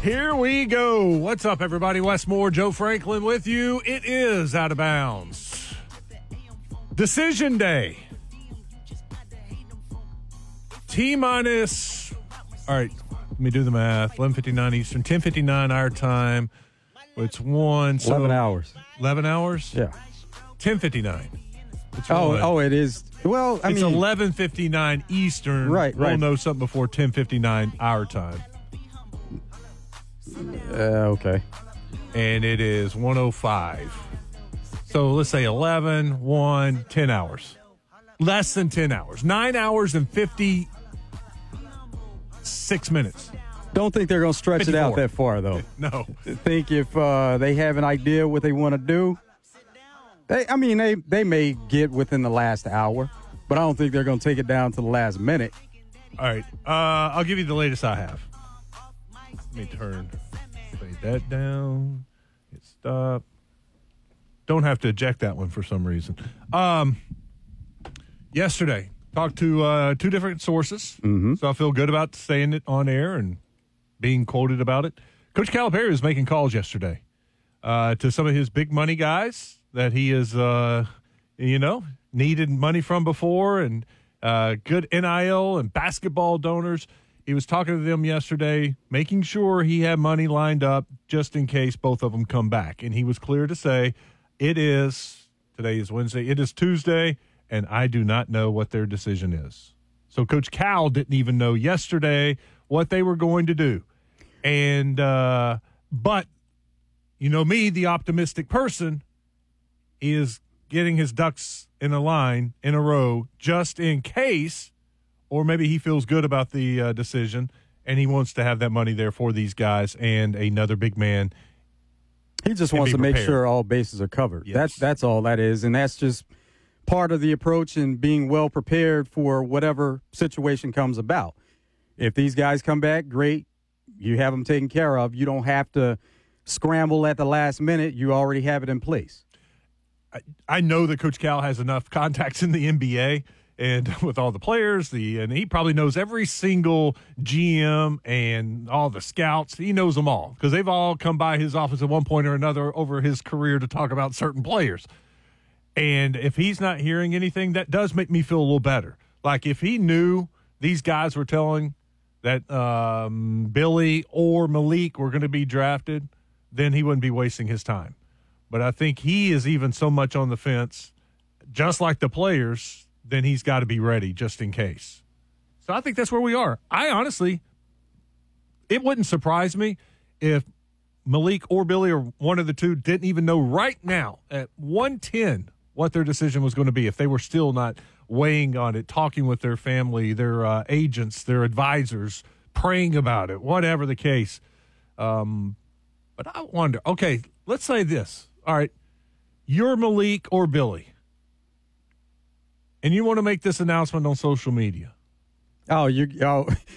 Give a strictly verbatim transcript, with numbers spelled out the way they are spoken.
Here we go. What's up, everybody? Wes Moore, Joe Franklin with you. It is Out of Bounds. Decision day. T-minus, all right, let me do the math. eleven fifty-nine Eastern, ten fifty-nine our time. It's one. So eleven hours. eleven hours? Yeah. ten fifty-nine. It's oh, one. oh, it is. Well, I it's mean. It's eleven fifty-nine Eastern. Right, right. We'll know something before ten fifty-nine our time. Uh, okay. And it is one oh five. So let's say eleven, one, ten hours. Less than ten hours. nine hours and fifty-six minutes. Don't think they're going to stretch fifty-four. it out that far, though. No. Think if uh, they have an idea what they want to do, they, I mean, they, they may get within the last hour, but I don't think they're going to take it down to the last minute. All right. Uh, I'll give you the latest I have. Let me turn fade that down. Hit stop. Don't have to eject that one for some reason. Um, yesterday, talked to uh, two different sources, mm-hmm. so I feel good about saying it on air and being quoted about it. Coach Calipari was making calls yesterday uh, to some of his big money guys that he has, uh, you know, needed money from before, and uh, good N I L and basketball donors. He was talking to them yesterday, making sure he had money lined up just in case both of them come back. And he was clear to say, it is, today is Wednesday, it is Tuesday, and I do not know what their decision is. So Coach Cal didn't even know yesterday what they were going to do. And, uh, but, you know me, the optimistic person, is getting his ducks in a line, in a row, just in case. Or maybe he feels good about the uh, decision, and he wants to have that money there for these guys and another big man. He just wants to prepared. make sure all bases are covered. Yes. That's that's all that is, and that's just part of the approach and being well prepared for whatever situation comes about. If these guys come back, great. You have them taken care of. You don't have to scramble at the last minute. You already have it in place. I, I know that Coach Cal has enough contacts in the N B A and with all the players, the and he probably knows every single G M and all the scouts. He knows them all because they've all come by his office at one point or another over his career to talk about certain players. And if he's not hearing anything, that does make me feel a little better. Like if he knew these guys were telling that um, Billy or Malik were going to be drafted, then he wouldn't be wasting his time. But I think he is even so much on the fence, just like the players, then he's got to be ready just in case. So I think that's where we are. I honestly, it wouldn't surprise me if Malik or Billy or one of the two didn't even know right now at one ten what their decision was going to be if they were still not weighing on it, talking with their family, their uh, agents, their advisors, praying about it, whatever the case. Um, but I wonder, okay, let's say this. All right, you're Malik or Billy, and you want to make this announcement on social media. Oh, you oh,